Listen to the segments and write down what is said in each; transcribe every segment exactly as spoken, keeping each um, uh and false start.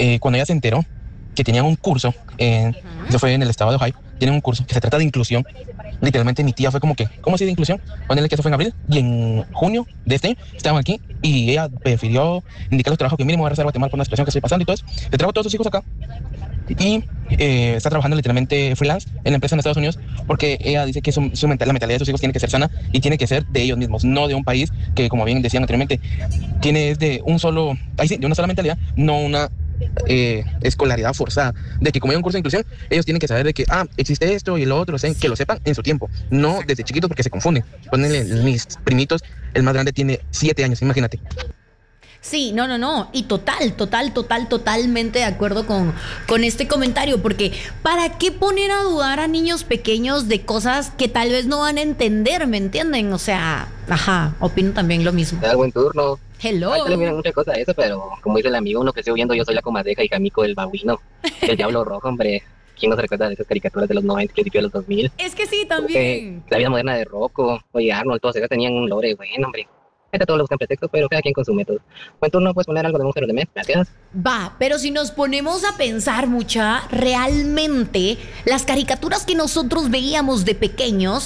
eh, cuando ella se enteró que tenían un curso, en, eso fue en el estado de Ohio, tienen un curso que se trata de inclusión. Literalmente mi tía fue como que, ¿cómo así de inclusión? Ponele que eso fue en abril y en junio de este año estaban aquí y ella prefirió indicar los trabajos que mínimo va a regresar a Guatemala por una situación que estoy pasando y todo eso. Le trajo a todos sus hijos acá y eh, está trabajando literalmente freelance en la empresa en Estados Unidos porque ella dice que su, su mental, la mentalidad de sus hijos tiene que ser sana y tiene que ser de ellos mismos, no de un país que, como bien decían anteriormente, tiene es de un solo, ahí sí, de una sola mentalidad, no una Eh, escolaridad forzada, de que como hay un curso de inclusión, ellos tienen que saber de que, ah, existe esto y lo otro, o sea, que lo sepan en su tiempo, no desde chiquitos porque se confunden. Ponenle mis primitos, el más grande tiene siete años, imagínate. Sí, no, no, no. Y total, total, total, totalmente de acuerdo con, con este comentario. Porque ¿para qué poner a dudar a niños pequeños de cosas que tal vez no van a entender? ¿Me entienden? O sea, ajá, opino también lo mismo. Te da buen turno. Hello. Ahorita le miran muchas cosas a eso, pero como dice el amigo, uno creció viendo Yo Soy la Comadreja y Jamico el Babuino, el Diablo Rojo, hombre. ¿Quién no se recuerda de esas caricaturas de los noventa, principios de los dos mil? Es que sí, también. La vida moderna de Rocco, oye, Arnold, todos ellos tenían un lore bueno, hombre. Ahorita todos lo buscan pretextos, pero cada quien con su método. Buen turno, puedes poner algo de Monstruos de Mes, gracias. Va, pero si nos ponemos a pensar, mucha, realmente las caricaturas que nosotros veíamos de pequeños,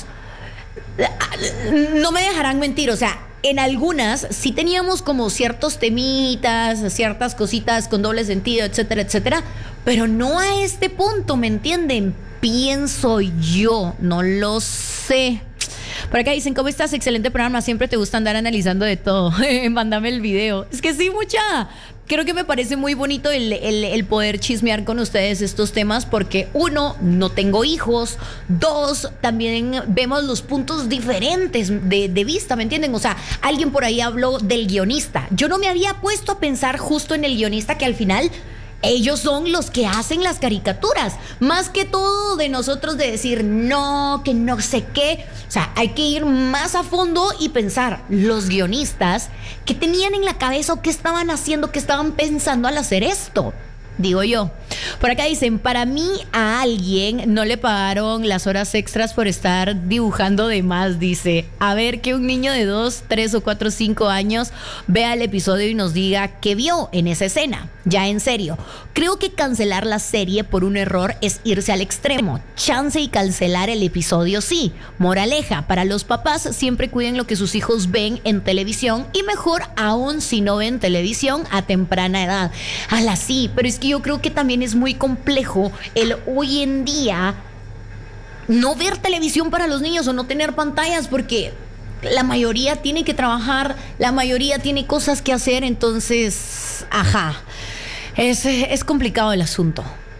no me dejarán mentir, o sea, en algunas sí teníamos como ciertos temitas, ciertas cositas con doble sentido, etcétera, etcétera, pero no a este punto, ¿me entienden? Pienso yo, no lo sé. Por acá dicen, ¿cómo estás? Excelente programa, siempre te gusta andar analizando de todo. Mándame el video. Es que sí, mucha. Creo que me parece muy bonito el, el, el poder chismear con ustedes estos temas porque, uno, no tengo hijos. Dos, también vemos los puntos diferentes de, de vista, ¿me entienden? O sea, alguien por ahí habló del guionista. Yo no me había puesto a pensar justo en el guionista que al final ellos son los que hacen las caricaturas. Más que todo de nosotros de decir no, que no sé qué. O sea, hay que ir más a fondo y pensar los guionistas qué tenían en la cabeza o qué estaban haciendo, qué estaban pensando al hacer esto. Digo yo. Por acá dicen, para mí a alguien no le pagaron las horas extras por estar dibujando de más, dice. A ver que un niño de dos, tres o cuatro, cinco años vea el episodio y nos diga qué vio en esa escena. Ya en serio, creo que cancelar la serie por un error es irse al extremo. Chance y cancelar el episodio sí. Moraleja, para los papás siempre cuiden lo que sus hijos ven en televisión y mejor aún si no ven televisión a temprana edad. Ala, sí, pero es que yo creo que también es muy complejo el hoy en día no ver televisión para los niños o no tener pantallas porque la mayoría tiene que trabajar, la mayoría tiene cosas que hacer, entonces, ajá, es, es complicado el asunto.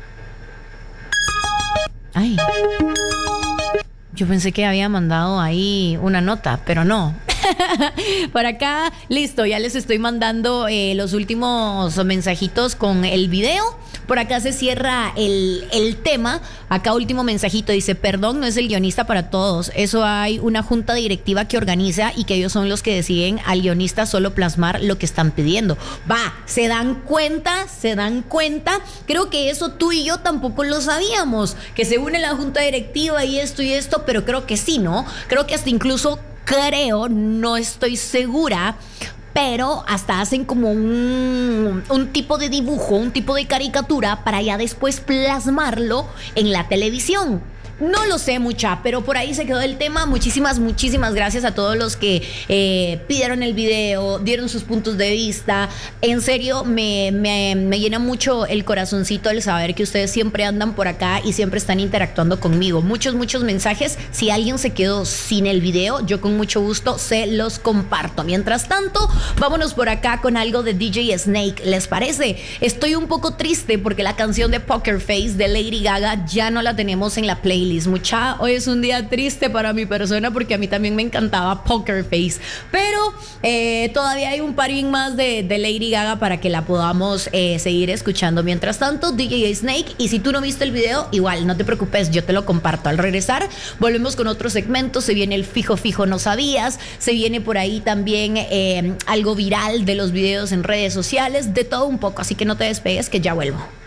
Ay, yo pensé que había mandado ahí una nota, pero no. Por acá, listo, ya les estoy mandando eh, los últimos mensajitos con el video. Por acá se cierra el, el tema. Acá último mensajito, dice, perdón, no es el guionista para todos. Eso hay una junta directiva que organiza y que ellos son los que deciden al guionista solo plasmar lo que están pidiendo. Va, ¿se dan cuenta? ¿Se dan cuenta? Creo que eso tú y yo tampoco lo sabíamos, que se une la junta directiva y esto y esto, pero creo que sí, ¿no? Creo que hasta incluso creo, no estoy segura, pero hasta hacen como un, un tipo de dibujo, un tipo de caricatura para ya después plasmarlo en la televisión. No lo sé, mucha, pero por ahí se quedó el tema. Muchísimas, muchísimas gracias a todos los que eh, pidieron el video, dieron sus puntos de vista. En serio, me, me, me llena mucho el corazoncito el saber que ustedes siempre andan por acá y siempre están interactuando conmigo. Muchos, muchos mensajes. Si alguien se quedó sin el video, yo con mucho gusto se los comparto. Mientras tanto, vámonos por acá con algo de D J Snake. ¿Les parece? Estoy un poco triste porque la canción de Poker Face de Lady Gaga ya no la tenemos en la playlist. Mucha, hoy es un día triste para mi persona porque a mí también me encantaba Poker Face, pero eh, todavía hay un parín más de, de Lady Gaga para que la podamos eh, seguir escuchando. Mientras tanto, D J Snake, y si tú no viste el video, igual, no te preocupes, yo te lo comparto. Al regresar, volvemos con otro segmento. Se viene el fijo fijo no sabías, se viene por ahí también eh, algo viral de los videos en redes sociales, de todo un poco, así que no te despegues que ya vuelvo.